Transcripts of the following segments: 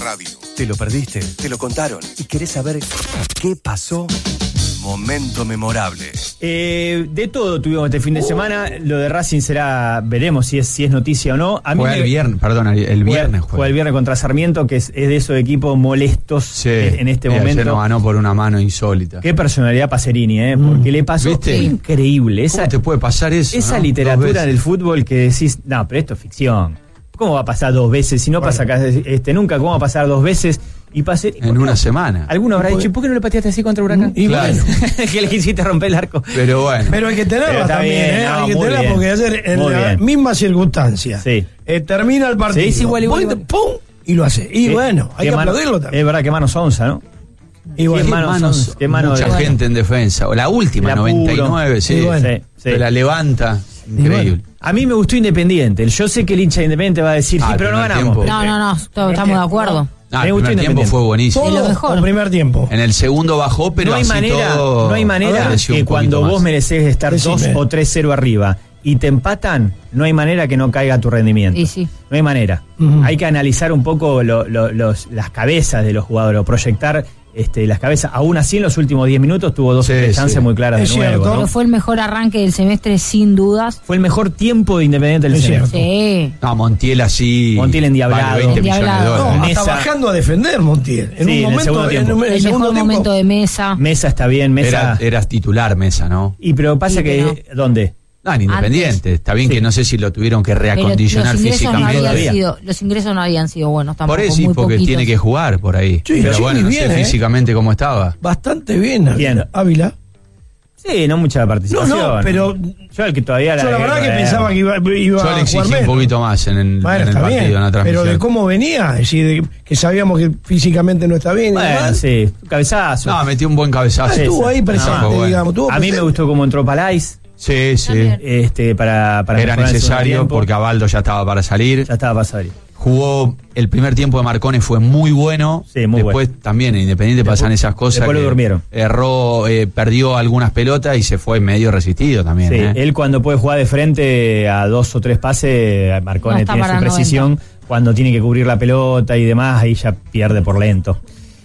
radio. ¿Te lo perdiste? ¿Te lo contaron? ¿Y querés saber qué pasó? Momento memorable. De todo tuvimos este fin de semana. Lo de Racing veremos si es noticia o no. A mí el viernes fue el viernes contra Sarmiento, que es de esos equipos molestos en este momento. Ayer no ganó por una mano insólita. Qué personalidad Pacerini, porque le pasó. ¿Viste? Increíble. ¿Cómo te puede pasar eso? Esa literatura del fútbol que decís, no, pero esto es ficción. ¿Cómo va a pasar dos veces? Si no pasa nunca, ¿cómo va a pasar dos veces? Y en una semana. Alguno habrá dicho, ¿por qué no le pateaste así contra Huracán? Y claro. Que le quisiste romper el arco. Pero bueno. Pero hay que tenerla también, ¿eh? Hay que tenerla porque ayer en la misma circunstancia termina el partido. Sí, igual. ¡Pum! Y lo hace. Y bueno, hay que aplaudirlo también. Es verdad que manos onza, ¿no? Y bueno, mucha gente en defensa. O la última, 99, pero la levanta. Increíble. A mí me gustó Independiente. Yo sé que el hincha de Independiente va a decir, sí, pero no ganamos. No, estamos de acuerdo. El primer tiempo fue buenísimo. Todo lo mejor. El primer tiempo. En el segundo bajó, pero no hay manera que cuando vos merecés estar 2 o 3-0 arriba y te empatan, no hay manera que no caiga tu rendimiento. Sí. No hay manera. Hay que analizar un poco las cabezas de los jugadores, o proyectar las cabezas. Aún así, en los últimos 10 minutos tuvo dos chances muy claras de nuevo. Pero fue el mejor arranque del semestre, sin dudas. Fue el mejor tiempo de Independiente del semestre. Sí. No, Montiel así. Montiel endiablado. 20 millones de dólares. No, hasta bajando a defender Montiel. En un momento, el mejor momento de Mesa. Mesa está bien, Mesa. Eras titular, Mesa, ¿no? Pero pasa que. ¿Dónde? No, en Independiente. Está bien que no sé si lo tuvieron que reacondicionar físicamente. Los ingresos no habían sido buenos tampoco. Por eso, porque tiene que jugar por ahí. Sí, pero bueno, no sé físicamente cómo estaba. Bastante bien. Ávila. Sí, no mucha participación. No, pero yo el que todavía la verdad que pensaba que iba yo le exigí un poquito más en el partido, en la transmisión. Pero de cómo venía, es decir, que sabíamos que físicamente no está bien. Bueno, sí, cabezazo. No, metió un buen cabezazo. Estuvo ahí presente, digamos. A mí me gustó cómo entró Palais. Sí. Para era necesario porque Abaldo ya estaba para salir. Jugó el primer tiempo de Marcone, fue muy bueno. Sí, muy Después bueno. También en Independiente pasan esas cosas. Después lo durmieron. Erró, perdió algunas pelotas y se fue medio resistido también. Sí, él cuando puede jugar de frente a 2 o 3 pases, Marcone tiene su precisión. 90. Cuando tiene que cubrir la pelota y demás, ahí ya pierde por lento.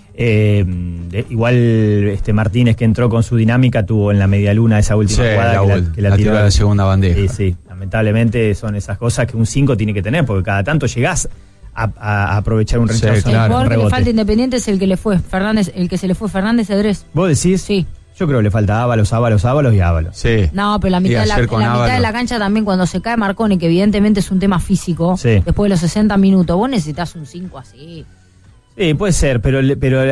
Igual Martínez, que entró con su dinámica, tuvo en la medialuna esa última jugada que la tiró a la segunda bandeja. Sí, lamentablemente son esas cosas que un 5 tiene que tener, porque cada tanto llegás a aprovechar un rechazo. El jugador que le falta Independiente es el que le fue Fernández, Fernández Cedrés. ¿Vos decís? Sí. Yo creo que le falta Ábalos y Ábalos. Sí. No, pero la mitad de la cancha también, cuando se cae Marconi, que evidentemente es un tema físico, después de los 60 minutos, vos necesitas un 5 así. Sí, puede ser, pero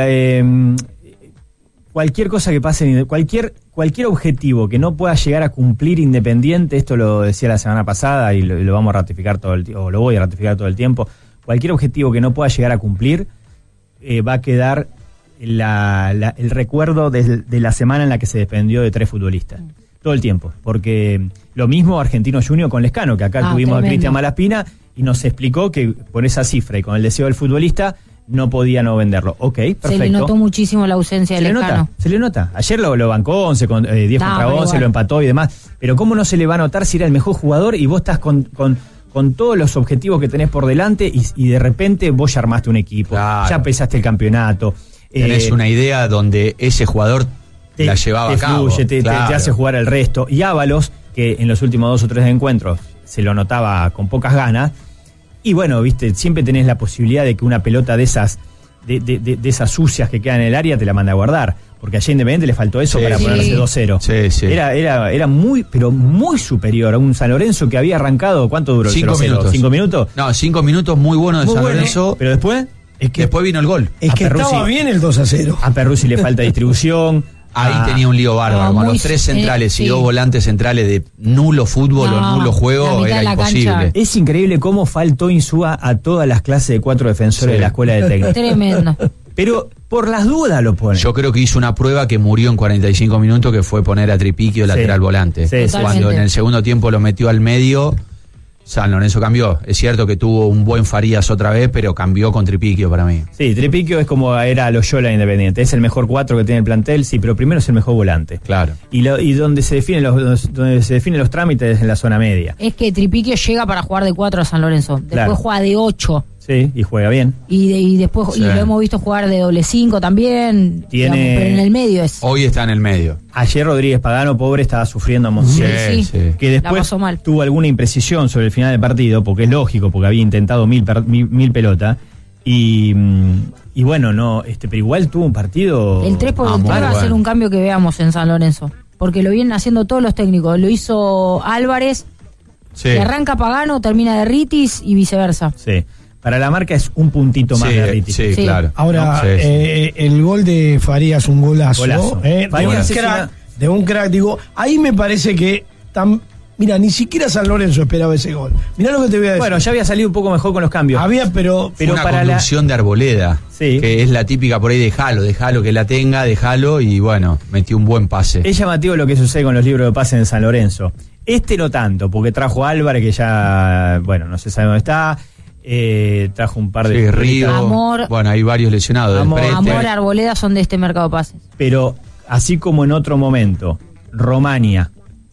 cualquier cosa que pase, cualquier objetivo que no pueda llegar a cumplir Independiente, esto lo decía la semana pasada y lo vamos a ratificar o lo voy a ratificar todo el tiempo, cualquier objetivo que no pueda llegar a cumplir va a quedar el recuerdo de la semana en la que se desprendió de 3 futbolistas. Todo el tiempo, porque lo mismo Argentino Junior con Lescano, que acá tuvimos a Cristian Malaspina y nos explicó que por esa cifra y con el deseo del futbolista no podía no venderlo. Ok, perfecto. Se le notó muchísimo la ausencia de Lescano. Se le nota. Ayer lo bancó 10 contra 11, lo empató y demás. Pero ¿cómo no se le va a notar si era el mejor jugador y vos estás con todos los objetivos que tenés por delante y de repente vos ya armaste un equipo, ya pesaste el campeonato? Tenés una idea donde ese jugador la llevaba a cabo. Te hace jugar el resto. Y Ábalos, que en los últimos 2 o 3 encuentros se lo notaba con pocas ganas. Y bueno, viste, siempre tenés la posibilidad de que una pelota de esas sucias que quedan en el área te la manda a guardar. Porque ayer Independiente le faltó eso para ponerse 2-0. Sí. Era muy, pero muy superior a un San Lorenzo que había arrancado. ¿Cuánto duró? 5 minutos. 5 minutos. No, 5 minutos muy buenos de San Lorenzo. Pero después. Después vino el gol. Es que estaba bien el 2-0. A Perruzzi le falta distribución. Ahí tenía un lío bárbaro. Con los 3 centrales y 2 volantes centrales de nulo fútbol o nulo juego, era imposible. Cancha. Es increíble cómo faltó Insúa a todas las clases de 4 defensores de la escuela de técnico. Tremendo. Pero por las dudas lo pone. Yo creo que hizo una prueba que murió en 45 minutos, que fue poner a Tripiquio lateral volante. Cuando en el segundo tiempo lo metió al medio, San Lorenzo cambió. Es cierto que tuvo un buen Farías otra vez, pero cambió con Tripiquio para mí. Sí, Tripiquio es como era Loyola Independiente. Es el mejor 4 que tiene el plantel, sí, pero primero es el mejor volante. Claro. Y donde se definen los trámites es en la zona media. Es que Tripiquio llega para jugar de 4 a San Lorenzo. Después juega de 8. Sí, y juega bien. Y después y lo hemos visto jugar de doble 5 también. Digamos, pero en el medio es. Hoy está en el medio. Ayer Rodríguez Pagano, pobre, estaba sufriendo a Montiel. Sí. Que después tuvo alguna imprecisión sobre el final del partido, porque es lógico, porque había intentado mil pelotas. Y bueno, no, pero igual tuvo un partido. El 3x3 va a ser un cambio que veamos en San Lorenzo. Porque lo vienen haciendo todos los técnicos. Lo hizo Álvarez, que arranca Pagano, termina de Ritis y viceversa. Sí. Para la marca es un puntito más de Ritis. Sí, claro. Ahora, el gol de Farías, un golazo. De un crack, digo, ahí me parece que mira, ni siquiera San Lorenzo esperaba ese gol. Mirá lo que te voy a decir. Bueno, ya había salido un poco mejor con los cambios. Pero una para conducción de Arboleda, que es la típica por ahí, dejalo que la tenga, dejalo, y bueno, metió un buen pase. Es llamativo lo que sucede con los libros de pases en San Lorenzo. No tanto, porque trajo a Álvarez, que ya, bueno, no se sabe dónde está. Trajo un par de Río. Amor. Bueno, hay varios lesionados. Amor, Arboleda son de este mercado de pases. Pero así como en otro momento, Romania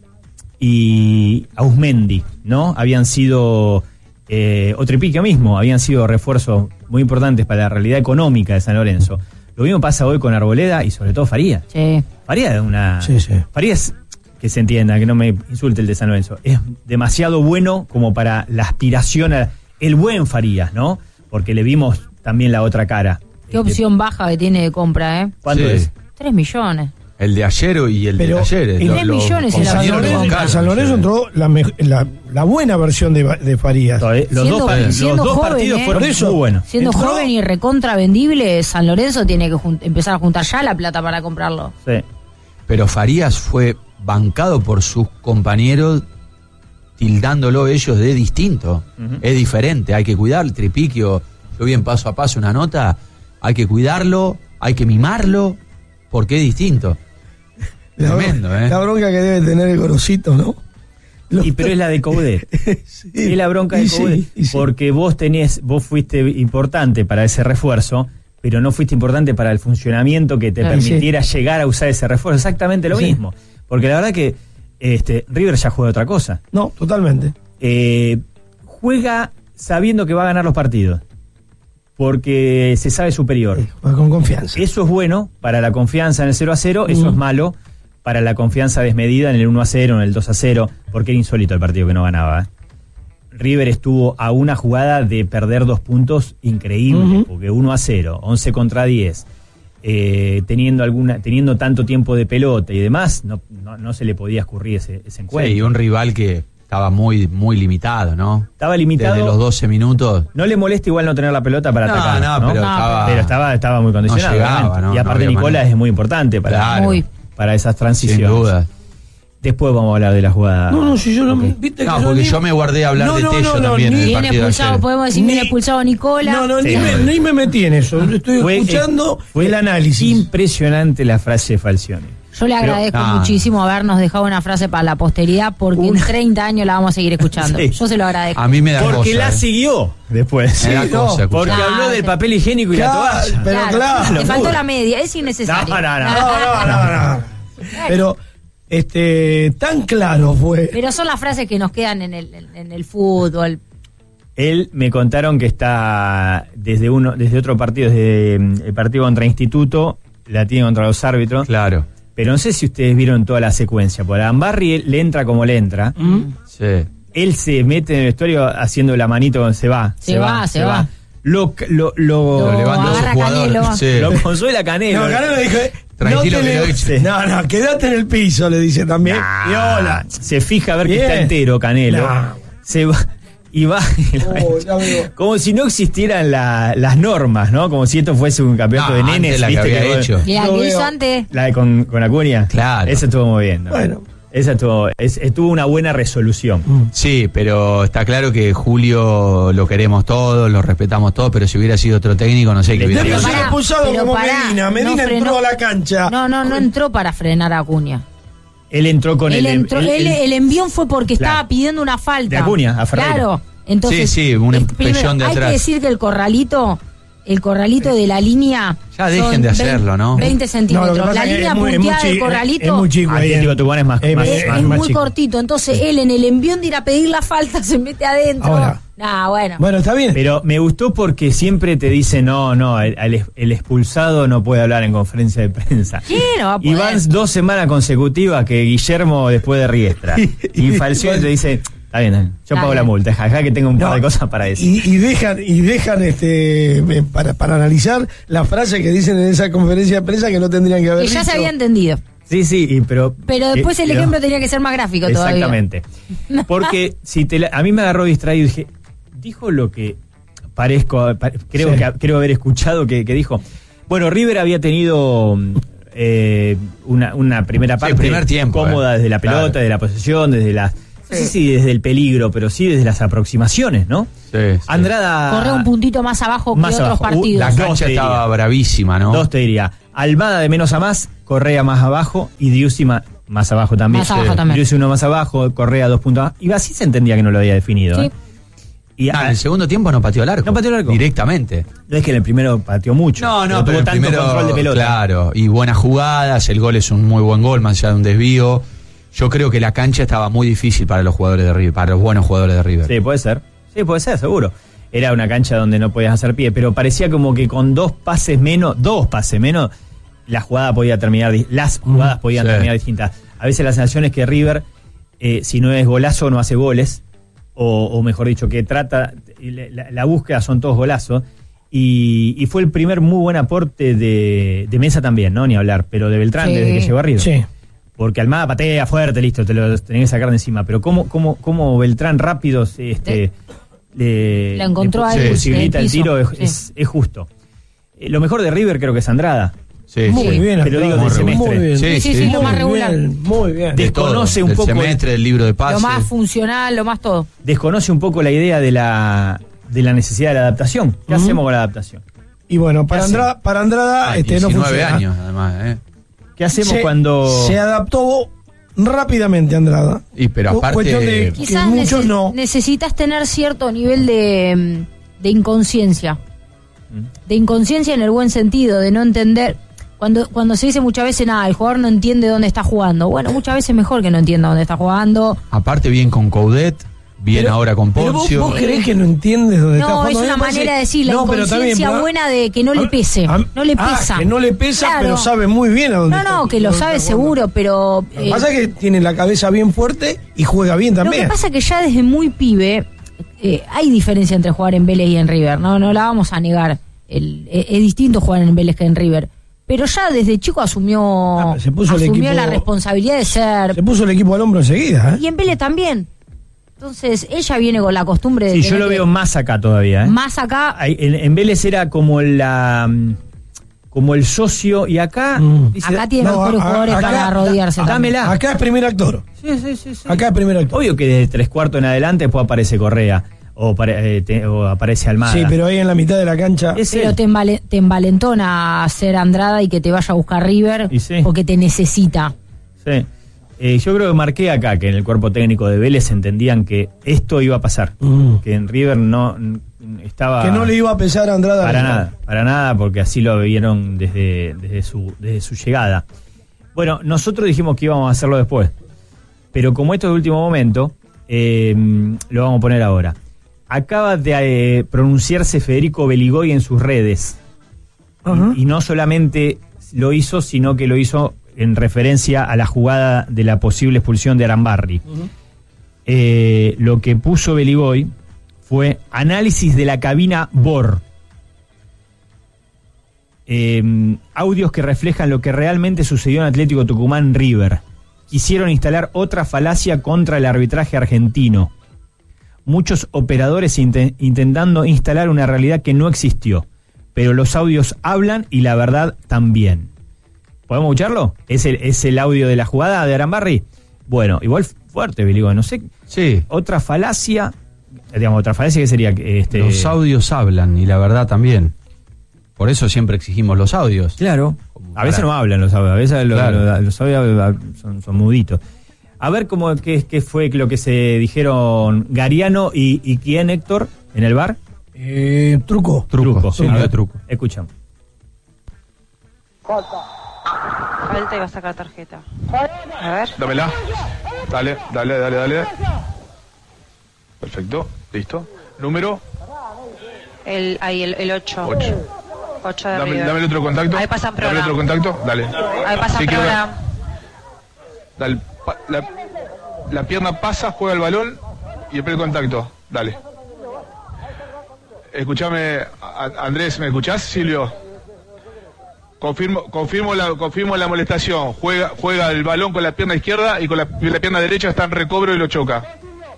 y Ausmendi, ¿no? Habían sido, o Tripiquio mismo, habían sido refuerzos muy importantes para la realidad económica de San Lorenzo. Lo mismo pasa hoy con Arboleda y sobre todo Farías. Sí. Farías es una... Sí. Farías, que se entienda, que no me insulte el de San Lorenzo, es demasiado bueno como para la aspiración a el buen Farías, ¿no? Porque le vimos también la otra cara. Qué opción baja que tiene de compra, ¿eh? ¿Cuánto es? 3 millones. El de ayer y el de ayer. 3 millones en San Lorenzo entró la buena versión de Farías. Los dos partidos fueron muy buenos. Siendo joven y recontra vendible, San Lorenzo tiene que empezar a juntar ya la plata para comprarlo. Sí. Pero Farías fue bancado por sus compañeros, tildándolo ellos de distinto. Es diferente, hay que cuidar el Tripiquio. Yo vi en Paso a Paso una nota, hay que cuidarlo, hay que mimarlo, porque es distinto. Tremendo, La bronca que debe tener el Gorosito, ¿no? Pero es la de Coudet. Sí. Es la bronca de Coudet. Porque vos fuiste importante para ese refuerzo, pero no fuiste importante para el funcionamiento que te permitiera llegar a usar ese refuerzo. Exactamente lo mismo. Porque la verdad que River ya juega otra cosa. No, totalmente. Juega sabiendo que va a ganar los partidos, porque se sabe superior. Con confianza. Eso es bueno para la confianza en el 0-0, eso es malo para la confianza desmedida en el 1-0, en el 2-0, porque era insólito el partido que no ganaba. River estuvo a una jugada de perder 2 puntos increíble, porque 1-0, 11 contra 10, teniendo tanto tiempo de pelota y demás, no se le podía escurrir ese encuentro. Sí, y un rival que estaba muy, muy limitado, ¿no? Estaba limitado. Desde los 12 minutos. No le molesta igual no tener la pelota para atacar, ¿no? Pero estaba muy condicionado. No llegaba, y aparte Nicolás es muy importante para esas transiciones. Sin duda. Después vamos a hablar de la jugada. Si yo no... ¿viste que porque yo me guardé a hablar de Tello también en el partido de ayer. Podemos decir, bien expulsado a Nicola. Ni me metí en eso. Estoy escuchando el análisis. Impresionante la frase de Falcioni. Yo le agradezco muchísimo habernos dejado una frase para la posteridad, porque en 30 años la vamos a seguir escuchando. Yo se lo agradezco. A mí me da porque cosa, la siguió después. Me da cosa, porque habló del papel higiénico y la toalla. Pero claro. Le faltó la media, es innecesario. No. Pero tan claro fue. Pero son las frases que nos quedan en el fútbol. Él me contaron que está desde otro partido, desde el partido contra Instituto, la tiene contra los árbitros. Claro. Pero no sé si ustedes vieron toda la secuencia. Por Ambarri le entra como le entra. Sí. Él se mete en el vestuario haciendo la manito cuando se va. Se va. Lo levanta a su jugador. Sí. Lo consuela Canelo. No, Canelo dijo, tranquilo, no, quédate en el piso, le dice también. Y hola. Se fija a ver que está entero Canelo. Se va. Y va, como si no existieran las normas, ¿no? Como si esto fuese un campeonato de nenes. La que había hecho. ¿Y la que hizo antes? La de con Acuña. Claro. Esa estuvo muy bien, ¿no? Bueno. Esa tuvo una buena resolución. Sí, pero está claro que Julio lo queremos todos, lo respetamos todos, pero si hubiera sido otro técnico, no sé qué hubiera sido. Pero expulsado como Medina entró a la cancha. No entró para frenar a Acuña. Él entró con el envión fue porque estaba pidiendo una falta. De Acuña, a Ferreira. Claro. Entonces, sí, un empellón de atrás. Hay que decir que el corralito de la línea. Ya dejen de hacerlo, ¿no? 20 centímetros. La línea punteada del corralito. Es muy chico. Atlético Tucumán es muy cortito. Entonces, él en el envión de ir a pedir la falta se mete adentro. Ahora, Bueno. Bueno, está bien. Pero me gustó porque siempre te dice, el expulsado no puede hablar en conferencia de prensa. Sí, no va a poder. Y van 2 semanas consecutivas que Guillermo después de Riestra. Y Falcioni te dice, está bien, yo pago la multa, acá que tengo un par de cosas para decir. Y dejan para analizar la frase que dicen en esa conferencia de prensa que no tendrían que haber dicho. Que ya dicho. se había entendido. Sí, pero después el ejemplo tenía que ser más gráfico todavía. Exactamente. Porque a mí me agarró distraído y dije, dijo lo que creo haber escuchado que dijo. Bueno, River había tenido una primera parte primer tiempo, cómoda desde la pelota, desde la posesión, desde las... No sé si desde el peligro, pero sí desde las aproximaciones, ¿no? Sí. Andrada... Corrió un puntito más abajo que otros partidos. La cancha estaba bravísima, ¿no? 2 te diría. Almada de menos a más, Correa más abajo y Driussi más abajo también. Más abajo también. Driussi 1 más abajo, Correa 2 puntos más. Y así se entendía que no lo había definido. Sí. Y en el segundo tiempo no pateó el arco. No pateó el arco. Directamente. No es que en el primero pateó mucho. No, pero tuvo tanto primero, control de pelota. Claro, y buenas jugadas, el gol es un muy buen gol, más allá de un desvío. Yo creo que la cancha estaba muy difícil para los jugadores de River, para los buenos jugadores de River. Sí, puede ser, seguro. Era una cancha donde no podías hacer pie, pero parecía como que con 2 pases menos, la jugada podía terminar, las jugadas podían terminar distintas. A veces la sensación es que River, si no es golazo, no hace goles, o mejor dicho, que trata, la búsqueda son todos golazos, y fue el primer muy buen aporte de Mesa también, ¿no? Ni hablar, pero de Beltrán desde que llegó a River. Sí. Porque Almada patea fuerte, listo, te lo tenés que sacar de encima, pero cómo Beltrán rápido le encontró ahí, posibilita el tiro, es justo. Lo mejor de River creo que es Andrada. Sí, muy bien, pero digo del semestre. Muy bien. Sí, lo más regular. Muy bien. Desconoce un poco el semestre, el libro de pases. Lo más funcional, lo más todo. Desconoce un poco la idea de la necesidad de la adaptación. ¿Qué hacemos con la adaptación? Y bueno, para Andrada 19 no funciona. años además, ¿Qué hacemos cuando se adaptó rápidamente Andrada? Pero aparte cuestión de quizás muchos no. necesitas tener cierto nivel de inconsciencia. De inconsciencia en el buen sentido, de no entender. Cuando se dice muchas veces, el jugador no entiende dónde está jugando. Bueno, muchas veces es mejor que no entienda dónde está jugando. Aparte bien con Coudet, bien ahora con Poncio. ¿Vos creés que no entiendes dónde está jugando? No, es una manera de decir, la inconsciencia buena de que no le pese. No le pesa. Que no le pesa, claro. Pero sabe muy bien a dónde está. No, que lo sabe seguro, pero... Lo que pasa es que tiene la cabeza bien fuerte y juega bien también. Lo que pasa es que ya desde muy pibe hay diferencia entre jugar en Vélez y en River. No la vamos a negar. Es distinto jugar en Vélez que en River. Pero ya desde chico asumió la responsabilidad de ser... Se puso el equipo al hombro enseguida. Y en Vélez también. Entonces, ella viene con la costumbre de... Sí, yo lo veo más acá todavía. Más acá. En Vélez era como el socio, y acá... Acá tiene mejores jugadores para rodearse. Dámela. Acá es primer actor. Sí. Acá es primer actor. Obvio que de 3/4 en adelante después aparece Correa. O aparece Almada. Sí, pero ahí en la mitad de la cancha... Pero te envalentona a ser Andrada y que te vaya a buscar River porque te necesita. Sí. Yo creo que marqué acá que en el cuerpo técnico de Vélez entendían que esto iba a pasar. Que en River no estaba... Que no le iba a pesar a Andrada. Para nada, porque así lo vieron desde su llegada. Bueno, nosotros dijimos que íbamos a hacerlo después. Pero como esto es de último momento, lo vamos a poner ahora. Acaba de pronunciarse Federico Beligoy en sus redes. Y no solamente lo hizo, sino que lo hizo en referencia a la jugada de la posible expulsión de Arambarri. Lo que puso Beligoy fue análisis de la cabina VOR. Audios que reflejan lo que realmente sucedió en Atlético Tucumán River. Quisieron instalar otra falacia contra el arbitraje argentino. Muchos operadores intentando instalar una realidad que no existió, pero los audios hablan y la verdad también. ¿Podemos escucharlo? ¿Es el audio de la jugada de Arambarri? Bueno, igual fuerte, Beligoy, no sé. Sí. Otra falacia que sería... Los audios hablan y la verdad también. Por eso siempre exigimos los audios. Claro. A veces no hablan los audios, a veces los audios son muditos. A ver qué fue lo que se dijeron Gariano y quién, Héctor, en el bar. Truco. Sí, truco. Escuchamos. Falta y va a sacar tarjeta. A ver. Dámela. Dale. Perfecto. Listo. ¿Número? El 8. 8 de dame el otro contacto. Ahí pasan programa. Dame el otro contacto, dale. Ahí pasan programa. Dale, la pierna pasa, juega el balón y el contacto, dale. Escúchame, Andrés, ¿me escuchás, Silvio? Confirmo la molestación. Juega el balón con la pierna izquierda y con la pierna derecha está en recobro y lo choca.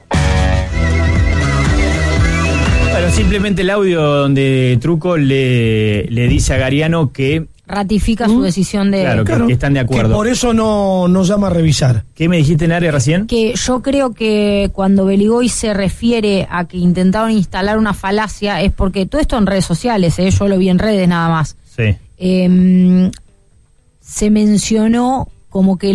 Bueno, simplemente el audio donde Truco le dice a Gariano que ratifica su decisión de... Claro, que están de acuerdo. Que por eso no llama a revisar. ¿Qué me dijiste, Nare, recién? Que yo creo que cuando Beligoy se refiere a que intentaron instalar una falacia es porque todo esto en redes sociales, yo lo vi en redes nada más. Sí. Se mencionó como que